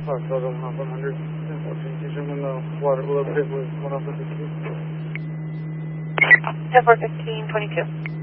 Southern 100. 1014, determine the water below pit was 1 off of 15. 10-4-15-22.